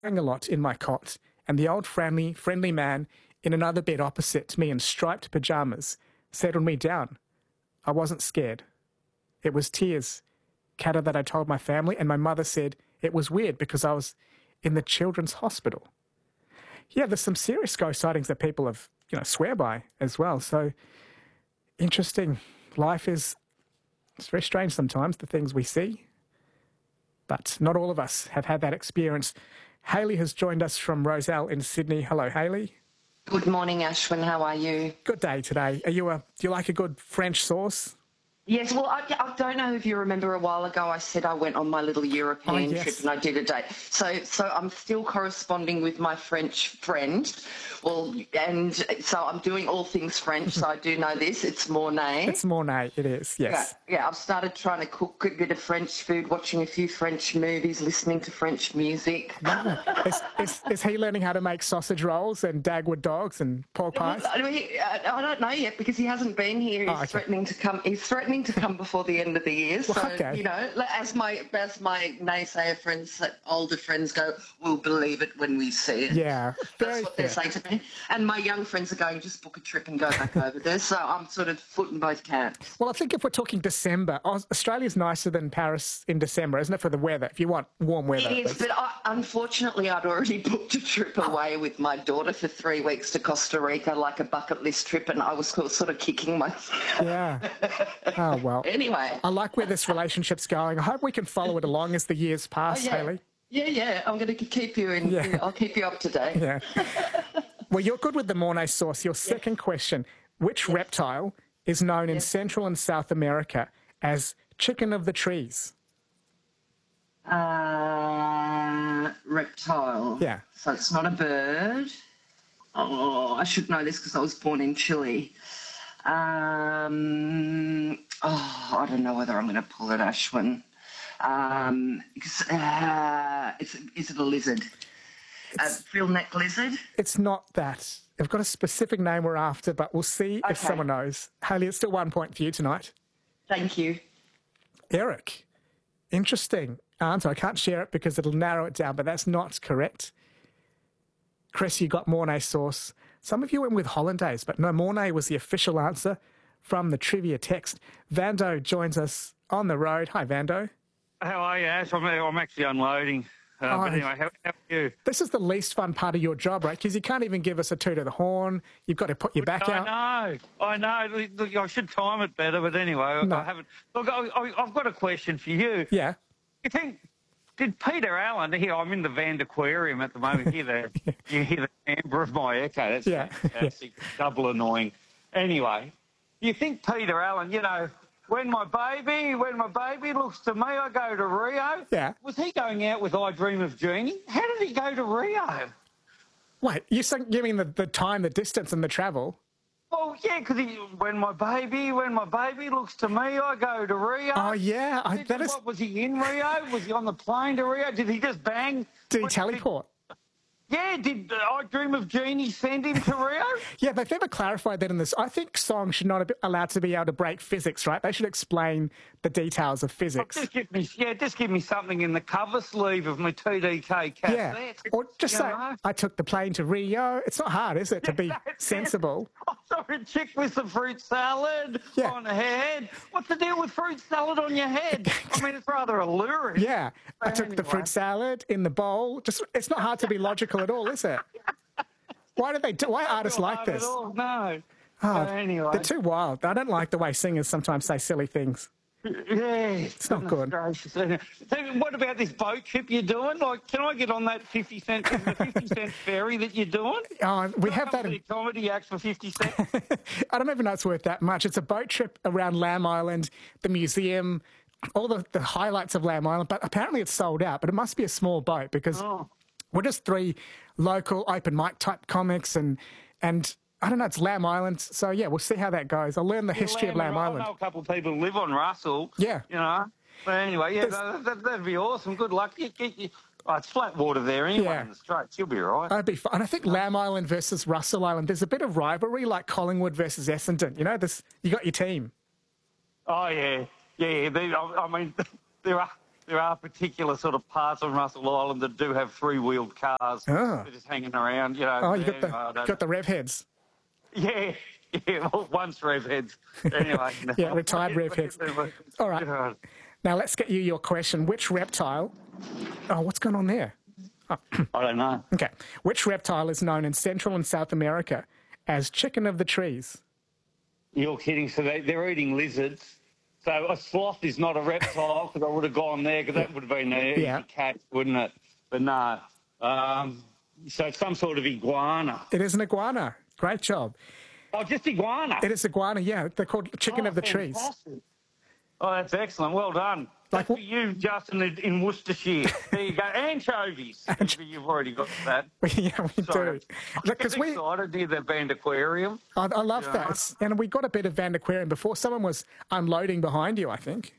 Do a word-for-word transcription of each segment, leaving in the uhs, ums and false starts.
A lot in my cot, and the old friendly, friendly man in another bed opposite me in striped pyjamas settled me down. I wasn't scared. It was tears, Kata, that I told my family, and my mother said it was weird because I was in the children's hospital. Yeah, there's some serious ghost sightings that people have, you know, swear by as well. So interesting. Life is, it's very strange sometimes, the things we see. But not all of us have had that experience. Hayley has joined us from Rozelle in Sydney. Hello, Hayley. Good morning, Ashwin. How are you? Good day today. Are you a, do you like a good French sauce? Yes, well, I, I don't know if you remember a while ago I said I went on my little European Oh, yes. trip and I did a date. So so I'm still corresponding with my French friend. Well, and so I'm doing all things French, so I do know this. It's Mornay. It's Mornay, it is, yes. Yeah, yeah, I've started trying to cook a bit of French food, watching a few French movies, listening to French music. is, is, is he learning how to make sausage rolls and Dagwood dogs and pork pies? I, mean, I don't know yet because he hasn't been here. He's Oh, okay. threatening to come. He's threatening to come before the end of the year. So Well, okay. you know, as my as my naysayer friends, older friends go, we'll believe it when we see it. Yeah, very That's what fair. they say to me. And my young friends are going, just book a trip and go back over there. So I'm sort of footing both camps. Well, I think if we're talking December, Aus- Australia's nicer than Paris in December, isn't it, for the weather, if you want warm weather? It at is, least. but I, unfortunately, I'd already booked a trip away with my daughter for three weeks to Costa Rica, like a bucket list trip, and I was sort of kicking myself. Yeah. Oh, well. Anyway. I like where this relationship's going. I hope we can follow it along as the years pass, Oh, yeah. Hayley. Yeah, yeah. I'm going to keep you in. Yeah. I'll keep you up to date. Yeah. Well, you're good with the Mornay sauce. Your second question, which reptile is known in Yes. Central and South America as chicken of the trees? Uh, reptile. Yeah. So it's not a bird. Oh, I should know this because I was born in Chile. Um, oh, I don't know whether I'm going to pull it, Ashwin. Um, because, uh, it's, is it a lizard? A frill neck lizard? It's not that. I've got a specific name we're after, but we'll see Okay. if someone knows. Hayley, it's still one point for you tonight. Thank you. Eric, interesting answer. I can't share it because it'll narrow it down, but that's not correct. Chris, you got Mornay sauce. Some of you went with hollandaise, but no, Mornay was the official answer from the trivia text. Vando joins us on the road. Hi, Vando. How are you, Ash? I'm, I'm actually unloading. Uh, Oh, but anyway, how, how are you? This is the least fun part of your job, right? Because you can't even give us a toot of the horn. You've got to put your back out. I know, I know. Look, look, I should time it better, but anyway, No. I haven't. Look, I, I, I've got a question for you. Yeah. You think, did Peter Allen, here, I'm in the Van Aquarium at the moment, you hear the, you hear the timbre of my echo. That's Yeah. fantastic, double annoying. Anyway, you think Peter Allen, you know, when my baby, when my baby looks to me, I go to Rio. Yeah. Was he going out with I Dream of Jeannie? How did he go to Rio? Wait, you're saying, you mean the, the time, the distance and the travel? Well, yeah, because when my baby, when my baby looks to me, I go to Rio. Oh, yeah. I, Did- that is... what, was he in Rio? Was he on the plane to Rio? Did he just bang? Did he What- teleport? Yeah, did uh, I Dream of Jeannie send him to Rio? Yeah, they've never clarified that in this. I think songs should not be allowed to be able to break physics, right? They should explain the details of physics. Just give me, yeah, just give me something in the cover sleeve of my T D K cassette. Yeah. Or just You say, know? I took the plane to Rio. It's not hard, is it, to be That's it. sensible? I saw a chick with some fruit salad Yeah. on her head. What's the deal with fruit salad on your head? I mean, it's rather alluring. Yeah. I But took the anyway. fruit salad in the bowl. Just, it's not hard to be logical at all, is it? Why do they do, why artists Not like hard at this? all, No. Oh, But anyway. They're too wild. I don't like the way singers sometimes say silly things. Yeah, it's not good. So what about this boat trip you're doing? Like, can I get on that fifty cent, the fifty cent ferry that you're doing? Oh, we Can I have come that to in- the comedy acts for fifty cent. I don't even know it's worth that much. It's a boat trip around Lamb Island, the museum, all the, the highlights of Lamb Island, but apparently it's sold out. But it must be a small boat because Oh. we're just three local open mic type comics and and I don't know, it's Lamb Island. So, yeah, we'll see how that goes. I'll learn the history of Lamb I Island. know a couple of people who live on Russell. Yeah. You know. But anyway, yeah, There's- that, that, that'd be awesome. Good luck. You, you, you, oh, it's flat water there anyway Yeah. in the Straits. You'll be all right. That'd be fun. And I think Lamb Island versus Russell Island, there's a bit of rivalry like Collingwood versus Essendon. You know, this, you got your team. Oh, yeah. Yeah, they, I, I mean, there are... there are particular sort of parts of Russell Island that do have three-wheeled cars Oh. that are just hanging around, you know. Oh, you got there, the, I don't- got the rev heads. Yeah, yeah, well, once rev heads. Anyway. No. Yeah, retired rev heads. All right. God. Now let's get you your question. Which reptile... Oh, what's going on there? I don't know. Okay. Which reptile is known in Central and South America as chicken of the trees? You're kidding. So they, they're eating lizards. So a sloth is not a reptile because I would have gone there because that would have been an easy Yeah. catch, wouldn't it? But no. Um, so it's some sort of iguana. It is an iguana. Great job. Oh, just iguana. It is iguana, yeah. They're called chicken Oh, of the trees. fantastic. Oh, that's excellent. Well done. Like That's for you, Justin, in- in Worcestershire. There you go. Anchovies. You've already got that. Yeah, we Sorry. do. Because I'm we, excited near the band aquarium. I, I love Yeah. that. It's- And we got a bit of Van Aquarium before. Someone was unloading behind you, I think.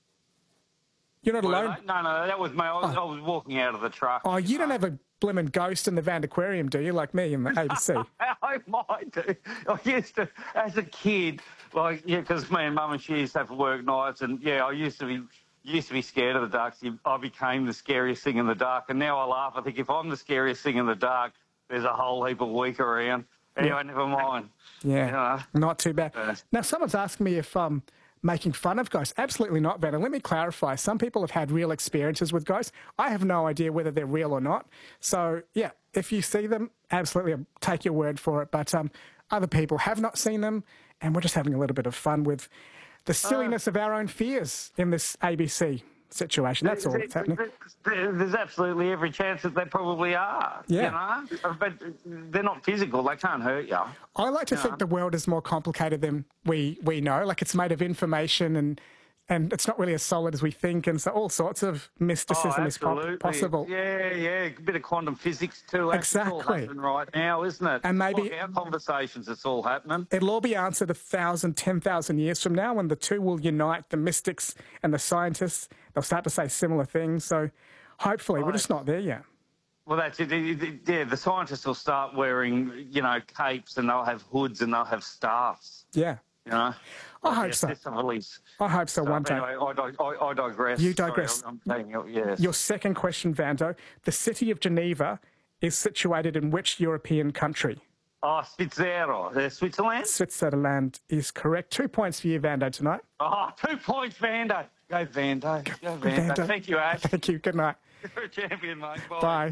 You're not alone. No, no, that was me. I was, I was walking out of the truck. Oh, you don't have a blimmin' ghost in the Van Aquarium, do you? Like me in the A B C. I might do. I used to, as a kid, like, yeah, because me and Mum and she used to have to work nights, and yeah, I used to be used to be scared of the dark. So I became the scariest thing in the dark, and now I laugh. I think if I'm the scariest thing in the dark, there's a whole heap of weak around. Anyway, Yeah. never mind. Yeah, You know? not too bad. Yeah. Now, someone's asked me if um making fun of ghosts. Absolutely not, Ben. And let me clarify. Some people have had real experiences with ghosts. I have no idea whether they're real or not. So, yeah, if you see them, absolutely I'll take your word for it. But um, other people have not seen them, and we're just having a little bit of fun with the silliness of our own fears in this A B C situation. That's all that's happening. There's absolutely every chance that they probably are. Yeah. You know? But they're not physical. They can't hurt you. I like to Yeah. think the world is more complicated than we, we know. Like it's made of information and and it's not really as solid as we think. And so all sorts of mysticism Oh, is po- absolutely. possible. Yeah, yeah. A bit of quantum physics too. It's all Exactly. happening right now, isn't it? And maybe- Like our conversations, it's all happening. It'll all be answered a thousand, ten thousand years from now when the two will unite, the mystics and the scientists. They'll start to say similar things. So hopefully we're just not there yet. Well, that's it. It- it- Yeah, the scientists will start wearing, you know, capes and they'll have hoods and they'll have staffs. Yeah. You know. I hope so. Accessories. I hope so, So one day. anyway, I, dig- I, I digress. You Sorry, digress. I'm, I'm taking it, yes. Your second question, Vando. The city of Geneva is situated in which European country? Oh, Spitzero, uh, Switzerland. Switzerland is correct. Two points for you, Vando, tonight. Oh, two points, Vando. Go, Vando. Go, Vando. Vando. Thank you, Ash. Thank you. Good night. You're a champion, mate. Bye. Bye.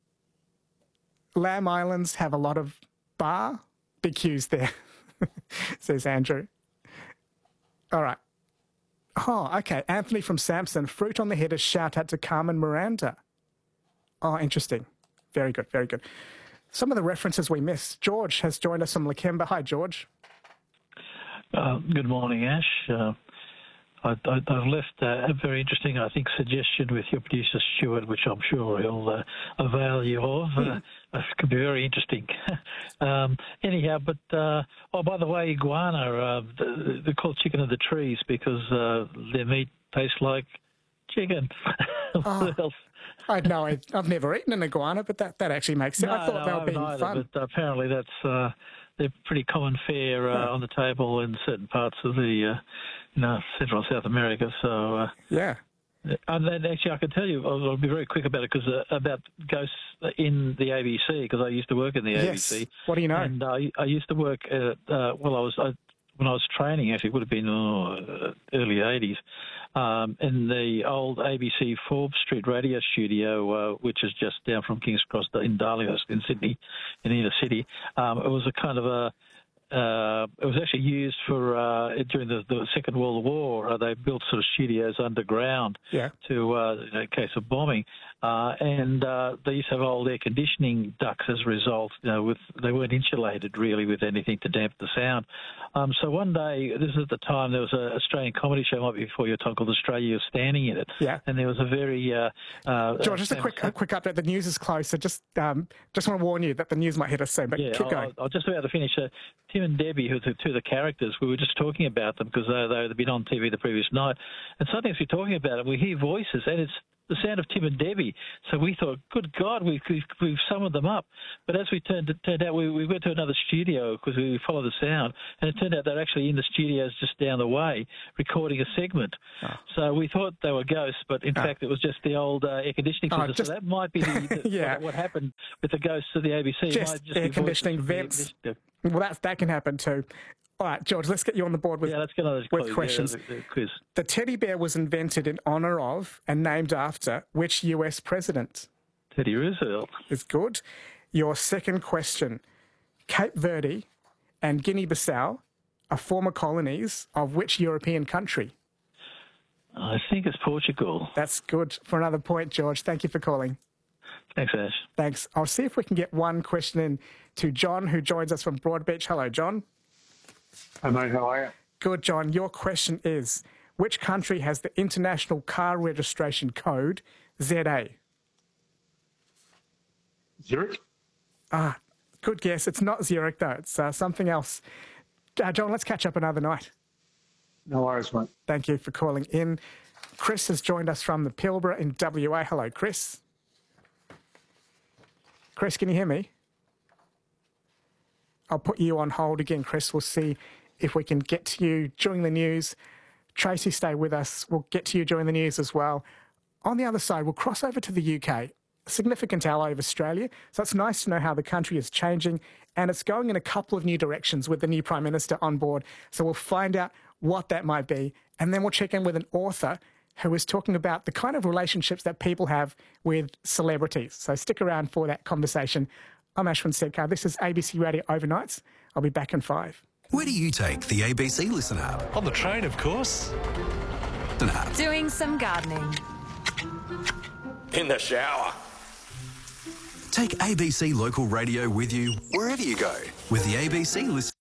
Lamb Islands have a lot of bar B Qs there, says Andrew. All right. Oh, okay. Anthony from Samson. Fruit on the head is shout out to Carmen Miranda. Oh, interesting. Very good. Very good. Some of the references we missed. George has joined us from Lakemba. Hi, George. Uh, good morning, Ash. Uh, I, I, I've left uh, a very interesting, I think, suggestion with your producer, Stuart, which I'm sure he'll uh, avail you of. Uh, it could be very interesting. um, anyhow, but, uh, oh, by the way, iguana, uh, they're called chicken of the trees because uh, their meat tastes like chicken. What else? I had no idea. I've never eaten an iguana, but that, that actually makes sense. No, I thought no, they I were haven't being either, fun. but apparently that's uh, they're pretty common fare uh, Yeah. on the table in certain parts of the uh, you know, Central and South America. So, uh, Yeah. and then actually, I can tell you, I'll, I'll be very quick about it because uh, about ghosts in the A B C because I used to work in the Yes. A B C. What do you know? And I, I used to work at uh, well, I was I, when I was training. Actually, it would have been uh, early eighties. Um, in the old A B C Forbes Street radio studio, uh, which is just down from King's Cross in Darlinghurst in Sydney, in inner city. Um, it was a kind of a Uh, it was actually used for uh, during the, the Second World War. Uh, they built sort of studios underground Yeah. to uh, in case of bombing, uh, and uh, they used to have old air conditioning ducts as a result. You know, with they weren't insulated really with anything to damp the sound. Um, so one day, this is at the time there was an Australian comedy show, might be before your time, called Australia. Was standing in it, Yeah. and there was a very uh, uh, George, just a quick, a quick update. The news is closed, so just um, just want to warn you that the news might hit us soon. But Yeah, keep I'll, going. I'll just about to finish. Uh, Tim and Debbie, who are the two of the characters, we were just talking about them because they, they'd been on T V the previous night. And suddenly as we're talking about it, we hear voices, and it's the sound of Tim and Debbie. So we thought, good God, we've, we've, we've summoned them up. But as we turned, it turned out, we, we went to another studio because we followed the sound, and it turned out they're actually in the studios just down the way recording a segment. Oh. So we thought they were ghosts, but in oh. fact it was just the old uh, air conditioning system. Oh, just, so that might be the, the, yeah. what, what happened with the ghosts of the A B C. Just, might just air conditioning vents. Well, that's, that can happen too. All right, George, let's get you on the board with, yeah, let's get on with questions. Yeah, the, the quiz. The teddy bear was invented in honour of and named after which U S president? Teddy Roosevelt. Is good. Your second question. Cape Verde and Guinea-Bissau are former colonies of which European country? I think it's Portugal. That's good. For another point, George. Thank you for calling. Thanks, Ash. Thanks. I'll see if we can get one question in to John, who joins us from Broadbeach. Hello, John. Hi, mate. How are you? Good, John. Your question is, which country has the International Car Registration Code, Z A? Zurich? Ah, good guess. It's not Zurich, though. It's uh, something else. Uh, John, let's catch up another night. No worries, mate. Thank you for calling in. Chris has joined us from the Pilbara in W A. Hello, Chris. Chris, can you hear me? I'll put you on hold again, Chris. We'll see if we can get to you during the news. Tracy, stay with us. We'll get to you during the news as well. On the other side, we'll cross over to the U K, a significant ally of Australia. So it's nice to know how the country is changing, and it's going in a couple of new directions with the new Prime Minister on board. So we'll find out what that might be, and then we'll check in with an author who is talking about the kind of relationships that people have with celebrities. So stick around for that conversation. I'm Ashwin Sedkar. This is A B C Radio Overnights. I'll be back in five. Where do you take the A B C Listen app? On the train, of course. An app. Doing some gardening. In the shower. Take A B C Local Radio with you wherever you go with the A B C Listen.